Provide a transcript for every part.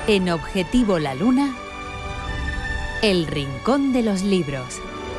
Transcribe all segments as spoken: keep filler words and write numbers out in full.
En Objetivo La Luna, El Rincón de los Libros.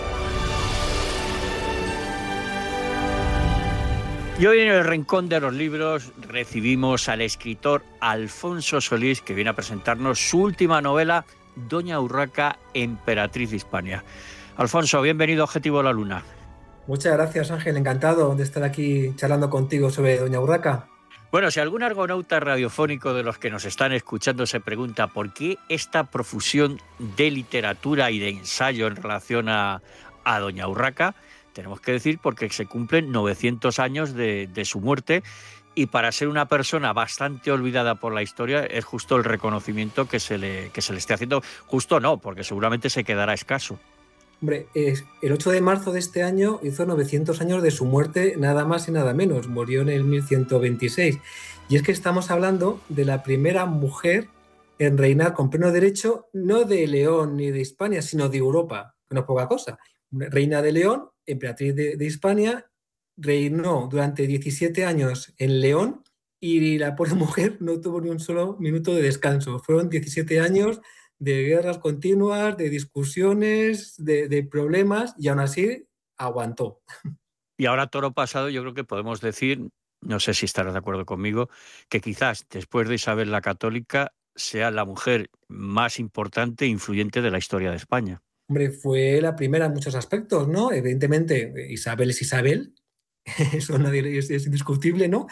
Y hoy en El Rincón de los Libros recibimos al escritor Alfonso Solís, que viene a presentarnos su última novela, Doña Urraca, emperatriz de Hispania. Alfonso, bienvenido a Objetivo La Luna. Muchas gracias, Ángel. Encantado de estar aquí charlando contigo sobre Doña Urraca. Bueno, si algún argonauta radiofónico de los que nos están escuchando se pregunta por qué esta profusión de literatura y de ensayo en relación a, a Doña Urraca, tenemos que decir porque se cumplen novecientos años de, de su muerte, y para ser una persona bastante olvidada por la historia es justo el reconocimiento que se le, que se le esté haciendo. Justo no, porque seguramente se quedará escaso. Hombre, el ocho de marzo de este año hizo novecientos años de su muerte, nada más y nada menos. Murió en el mil ciento veintiséis. Y es que estamos hablando de la primera mujer en reinar con pleno derecho, no de León ni de Hispania, sino de Europa, que no es poca cosa. Reina de León, emperatriz de, de Hispania, reinó durante diecisiete años en León y la pobre mujer no tuvo ni un solo minuto de descanso. Fueron diecisiete años de guerras continuas, de discusiones, de, de problemas, y aún así aguantó. Y ahora, toro pasado, yo creo que podemos decir, no sé si estarás de acuerdo conmigo, que quizás después de Isabel la Católica sea la mujer más importante e influyente de la historia de España. Hombre, fue la primera en muchos aspectos, ¿no? Evidentemente, Isabel es Isabel, eso nadie es, es indiscutible, ¿no?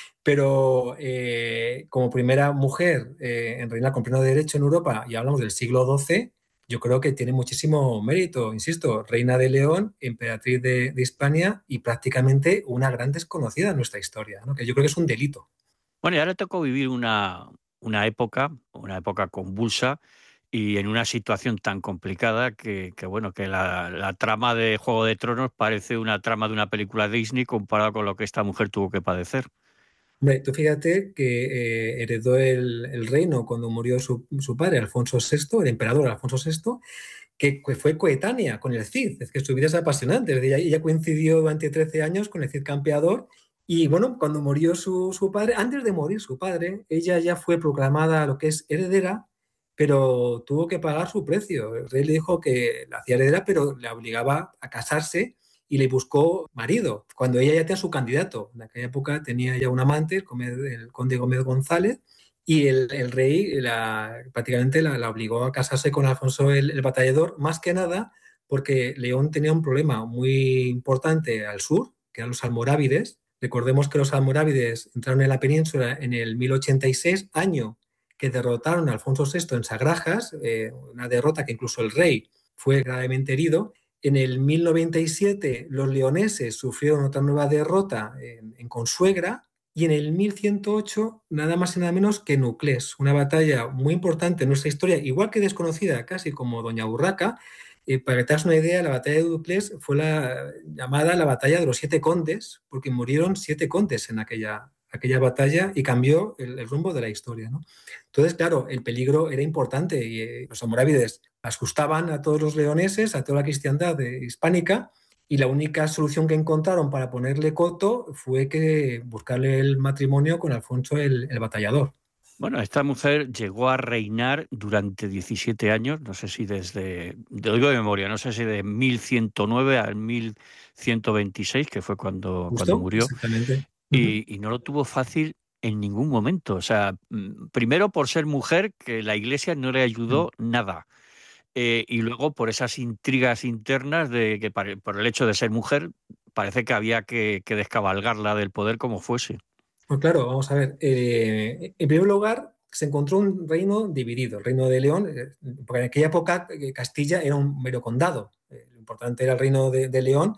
Pero eh, como primera mujer eh, en reinar con pleno derecho en Europa, y hablamos del siglo doce, yo creo que tiene muchísimo mérito, insisto, reina de León, emperatriz de, de Hispania y prácticamente una gran desconocida en nuestra historia, ¿no? Que yo creo que es un delito. Bueno, y ahora tocó vivir una, una época, una época convulsa y en una situación tan complicada que, que bueno, que la, la trama de Juego de Tronos parece una trama de una película Disney comparada con lo que esta mujer tuvo que padecer. Hombre, tú fíjate que eh, heredó el, el reino cuando murió su, su padre, Alfonso sexto, el emperador Alfonso sexto, que, que fue coetánea con el Cid. Es que su vida es apasionante. Es decir, ella, ella coincidió durante trece años con el Cid campeador. Y bueno, cuando murió su, su padre, antes de morir su padre, ella ya fue proclamada lo que es heredera, pero tuvo que pagar su precio. El rey le dijo que la hacía heredera, pero le obligaba a casarse y le buscó marido, cuando ella ya tenía su candidato. En aquella época tenía ya un amante, el conde Gómez González, y el, el rey la, prácticamente la, la obligó a casarse con Alfonso el, el Batallador, más que nada porque León tenía un problema muy importante al sur, que eran los almorávides. Recordemos que los almorávides entraron en la península en el mil ochenta y seis, año que derrotaron a Alfonso sexto en Sagrajas, eh, una derrota que incluso el rey fue gravemente herido. En el mil noventa y siete los leoneses sufrieron otra nueva derrota en, en Consuegra, y en el mil ciento ocho nada más y nada menos que Nuclés, una batalla muy importante en nuestra historia, igual que desconocida casi como Doña Urraca. Eh, para que te hagas una idea, la batalla de Nuclés fue la llamada la batalla de los siete condes, porque murieron siete condes en aquella, aquella batalla y cambió el, el rumbo de la historia, ¿no? Entonces, claro, el peligro era importante y eh, los almorávides asustaban a todos los leoneses, a toda la cristiandad hispánica, y la única solución que encontraron para ponerle coto fue que buscarle el matrimonio con Alfonso el, el Batallador. Bueno, esta mujer llegó a reinar durante diecisiete años, no sé si desde, te lo digo de memoria, no sé si de mil ciento nueve al mil ciento veintiséis, que fue cuando, ¿Justo? cuando murió, Exactamente. y, y no lo tuvo fácil en ningún momento. O sea, primero por ser mujer, que la Iglesia no le ayudó uh-huh. nada. Eh, y luego por esas intrigas internas de que por el hecho de ser mujer parece que había que, que descabalgarla del poder como fuese. Pues claro, vamos a ver. Eh, en primer lugar, se encontró un reino dividido, el reino de León, eh, porque en aquella época eh, Castilla era un mero condado. Eh, lo importante era el reino de, de León,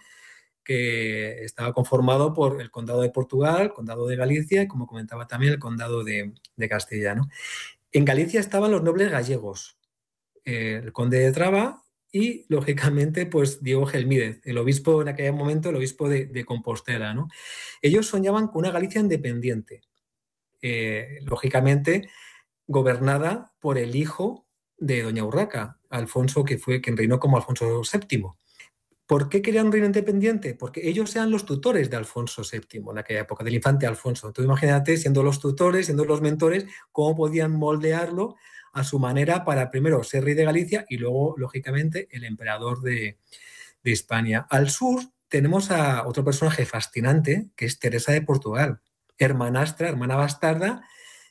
que estaba conformado por el condado de Portugal, el condado de Galicia y, como comentaba también, el condado de, de Castilla, ¿no? En Galicia estaban los nobles gallegos, eh, el conde de Traba y, lógicamente, pues Diego Gelmídez, el obispo en aquel momento, el obispo de, de Compostela, ¿no? Ellos soñaban con una Galicia independiente, eh, lógicamente gobernada por el hijo de Doña Urraca, Alfonso, que fue quien reinó como Alfonso séptimo. ¿Por qué querían un reino independiente? Porque ellos eran los tutores de Alfonso séptimo en aquella época, del infante Alfonso. Entonces imagínate, siendo los tutores, siendo los mentores, cómo podían moldearlo a su manera para primero ser rey de Galicia y luego, lógicamente, el emperador de, de Hispania. Al sur tenemos a otro personaje fascinante, que es Teresa de Portugal, hermanastra, hermana bastarda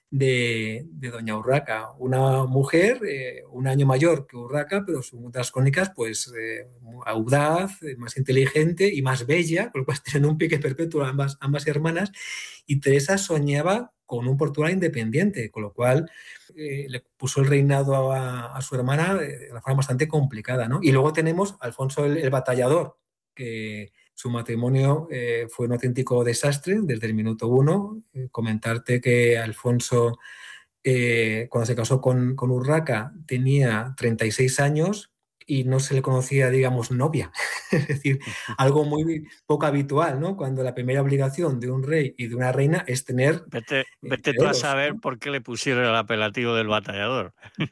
de, de doña Urraca, una mujer eh, un año mayor que Urraca, pero según otras crónicas, pues eh, audaz, eh, más inteligente y más bella, con lo cual tienen un pique perpetuo ambas, ambas hermanas, y Teresa soñaba con un Portugal independiente, con lo cual eh, le puso el reinado a, a su hermana de una forma bastante complicada, ¿no? Y luego tenemos a Alfonso el, el Batallador, que su matrimonio eh, fue un auténtico desastre desde el minuto uno. Eh, comentarte que Alfonso, eh, cuando se casó con, con Urraca, tenía treinta y seis años y no se le conocía, digamos, novia. Es decir, algo muy poco habitual, ¿no? Cuando la primera obligación de un rey y de una reina es tener Vete, eh, vete tú a herederos, saber ¿no? por qué le pusieron el apelativo del batallador.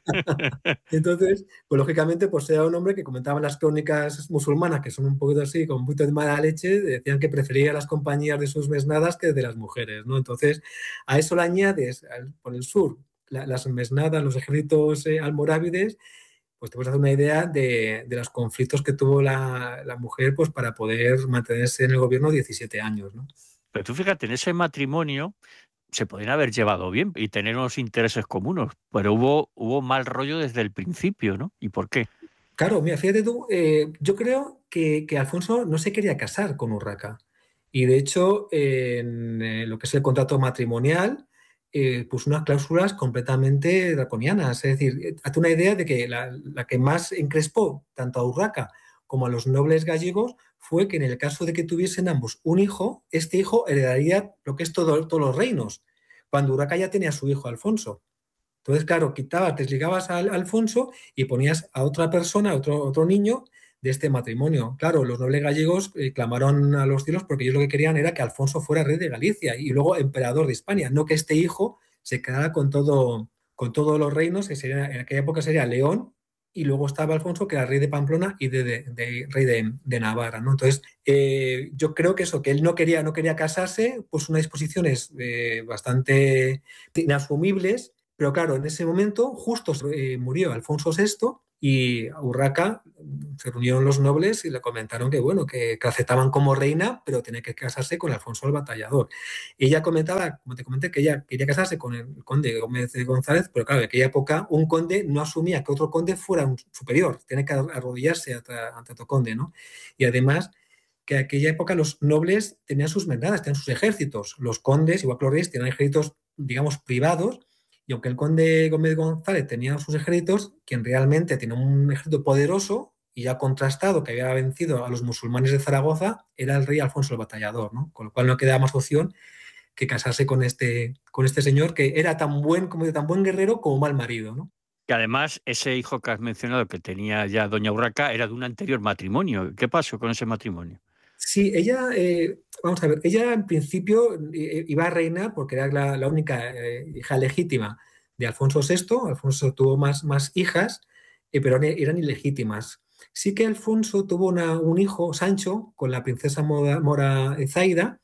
Entonces, pues lógicamente, pues era un hombre que comentaban las crónicas musulmanas, que son un poquito así, con un poquito de mala leche, decían que prefería las compañías de sus mesnadas que de las mujeres, ¿no? Entonces, a eso le añades, al, por el sur, la, las mesnadas, los ejércitos eh, almorávides, pues te puedes hacer una idea de, de los conflictos que tuvo la, la, mujer pues para poder mantenerse en el gobierno diecisiete años, ¿no? Pero tú fíjate, en ese matrimonio se podrían haber llevado bien y tener unos intereses comunes, pero hubo, hubo mal rollo desde el principio, ¿no? ¿Y por qué? Claro, mira, fíjate tú, eh, yo creo que, que, Alfonso no se quería casar con Urraca. Y de hecho, eh, en eh, lo que es el contrato matrimonial, eh, puso unas cláusulas completamente draconianas. Es decir, hazte una idea de que la, la que más encrespó tanto a Urraca como a los nobles gallegos fue que en el caso de que tuviesen ambos un hijo, este hijo heredaría lo que es todo, todos los reinos, cuando Urraca ya tenía a su hijo Alfonso. Entonces, claro, quitabas, desligabas a Alfonso y ponías a otra persona, a otro, otro niño de este matrimonio. Claro, los nobles gallegos eh, clamaron a los cielos porque ellos lo que querían era que Alfonso fuera rey de Galicia y luego emperador de Hispania, no que este hijo se quedara con, todo, con todos los reinos, que sería, en aquella época sería León, y luego estaba Alfonso, que era rey de Pamplona y de, de, de rey de, de Navarra, ¿no? Entonces, eh, yo creo que eso, que él no quería, no quería casarse, pues unas disposiciones eh, bastante inasumibles. Pero claro, en ese momento justo eh, murió Alfonso sexto y a Urraca se reunieron los nobles y le comentaron que, bueno, que, que aceptaban como reina, pero tenía que casarse con Alfonso el Batallador. Ella comentaba, como te comenté, que ella quería casarse con el conde Gómez de González, pero claro, en aquella época un conde no asumía que otro conde fuera un superior, tiene que arrodillarse ante otro conde, ¿no? Y además que en aquella época los nobles tenían sus mercadas, tenían sus ejércitos. Los condes, igual que los reyes, tenían ejércitos, digamos, privados. Y aunque el conde Gómez González tenía sus ejércitos, quien realmente tenía un ejército poderoso y ya contrastado, que había vencido a los musulmanes de Zaragoza, era el rey Alfonso el Batallador, ¿no? Con lo cual no quedaba más opción que casarse con este, con este señor, que era tan buen, como de tan buen guerrero como mal marido, ¿no? Que además ese hijo que has mencionado que tenía ya doña Urraca era de un anterior matrimonio. ¿Qué pasó con ese matrimonio? Sí, ella, eh, vamos a ver, ella en principio eh, iba a reinar porque era la, la única eh, hija legítima de Alfonso sexto. Alfonso tuvo más, más hijas, eh, pero eran ilegítimas. Sí que Alfonso tuvo una, un hijo, Sancho, con la princesa Mora, Mora Zaida.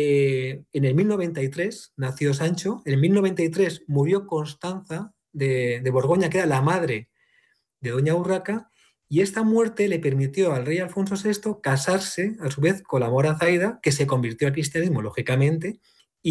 Eh, en el mil noventa y tres nació Sancho. En el mil noventa y tres murió Constanza de, de Borgoña, que era la madre de doña Urraca, y esta muerte le permitió al rey Alfonso sexto casarse, a su vez, con la Mora Zaida, que se convirtió al cristianismo, lógicamente,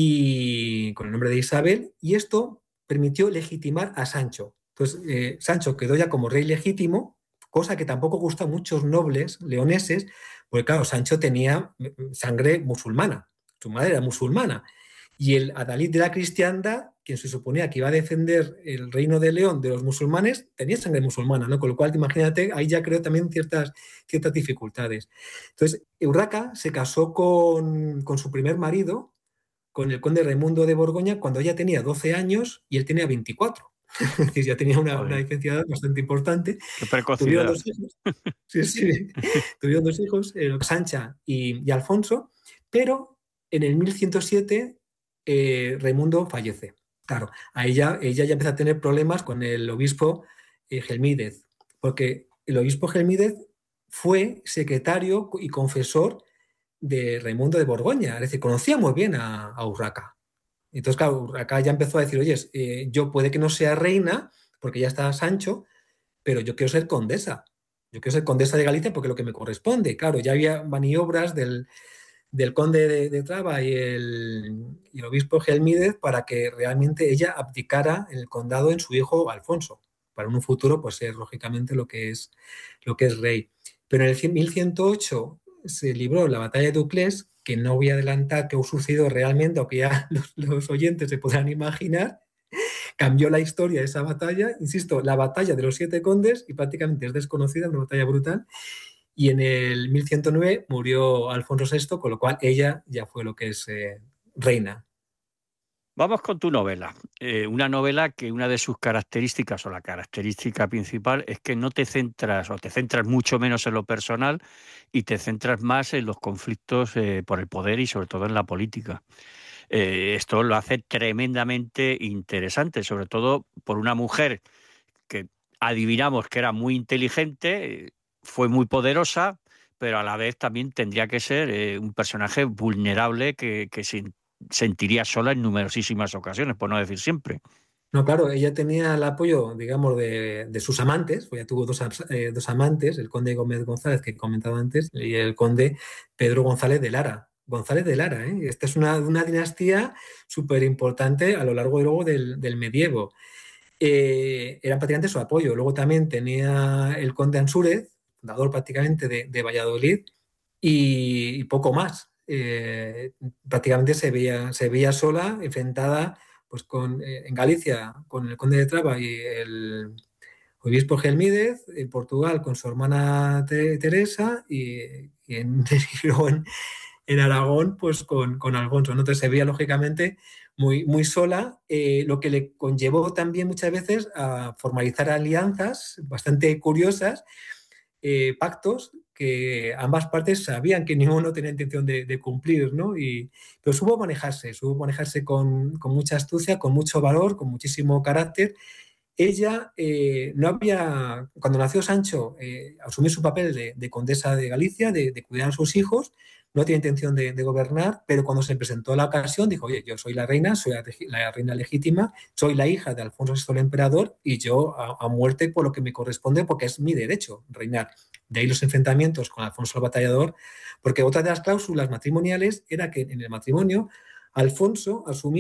y con el nombre de Isabel, y esto permitió legitimar a Sancho. Entonces, eh, Sancho quedó ya como rey legítimo, cosa que tampoco gusta a muchos nobles leoneses, porque claro, Sancho tenía sangre musulmana, su madre era musulmana, y el adalid de la cristiandad, quien se suponía que iba a defender el reino de León de los musulmanes, tenía sangre musulmana, ¿no? Con lo cual, imagínate, ahí ya creo también ciertas, ciertas dificultades. Entonces, Urraca se casó con, con su primer marido, con el conde Raimundo de Borgoña, cuando ella tenía doce años y él tenía veinticuatro. Es decir, ya tenía una, una diferencia bastante importante. Qué Tuvieron precocidad. dos hijos, sí, sí. Tuvieron dos hijos, eh, Sancha y, y Alfonso, pero en el mil ciento siete eh, Raimundo fallece. Claro, a ella, ella ya empieza a tener problemas con el obispo eh, Gelmídez, porque el obispo Gelmídez fue secretario y confesor de Raimundo de Borgoña, es decir, conocía muy bien a, a Urraca. Entonces, claro, Urraca ya empezó a decir, oye, eh, yo puede que no sea reina, porque ya está Sancho, pero yo quiero ser condesa. Yo quiero ser condesa de Galicia porque es lo que me corresponde. Claro, ya había maniobras del, del conde de, de Traba y el, y el obispo Gelmídez para que realmente ella abdicara en el condado en su hijo Alfonso, para en un futuro pues ser lógicamente lo que es, lo que es rey. Pero en el mil ciento ocho se libró la batalla de Duclés, que no voy a adelantar qué sucedido realmente, aunque ya los, los oyentes se podrán imaginar. Cambió la historia de esa batalla, insisto, la batalla de los siete condes, y prácticamente es desconocida, una batalla brutal, y en el mil ciento nueve murió Alfonso sexto, con lo cual ella ya fue lo que es eh, reina. Vamos con tu novela. Eh, una novela que una de sus características, o la característica principal, es que no te centras, o te centras mucho menos en lo personal y te centras más en los conflictos eh, por el poder y sobre todo en la política. Eh, esto lo hace tremendamente interesante, sobre todo por una mujer que adivinamos que era muy inteligente, eh, fue muy poderosa, pero a la vez también tendría que ser eh, un personaje vulnerable que, que se sentiría sola en numerosísimas ocasiones, por no decir siempre. No, claro, ella tenía el apoyo, digamos, de, de sus amantes, pues ya tuvo dos, eh, dos amantes, el conde Gómez González, que he comentado antes, y el conde Pedro González de Lara. González de Lara, ¿eh? Esta es una, una dinastía súper importante a lo largo y luego del, del medievo. Eh, eran prácticamente su apoyo. Luego también tenía el conde Ansúrez, fundador prácticamente de, de Valladolid, y, y poco más. Eh, prácticamente se veía, se veía sola, enfrentada pues con, eh, en Galicia con el conde de Traba y el obispo Gelmídez, en Portugal con su hermana Te- Teresa y, y, en, y luego en, en Aragón pues con, con Alfonso, ¿no? Entonces se veía lógicamente muy, muy sola, eh, lo que le conllevó también muchas veces a formalizar alianzas bastante curiosas, eh, pactos que ambas partes sabían que ninguno tenía intención de, de cumplir, ¿no? Y, pero supo manejarse, supo manejarse con, con mucha astucia, con mucho valor, con muchísimo carácter. Ella eh, no había, cuando nació Sancho, eh, asumió su papel de, de condesa de Galicia, de, de, cuidar a sus hijos, no tenía intención de, de, gobernar, pero cuando se presentó la ocasión dijo, oye, yo soy la reina, soy la, la reina legítima, soy la hija de Alfonso sexto el emperador y yo a, a muerte por lo que me corresponde porque es mi derecho reinar. De ahí los enfrentamientos con Alfonso el Batallador, porque otra de las cláusulas matrimoniales era que en el matrimonio Alfonso asumía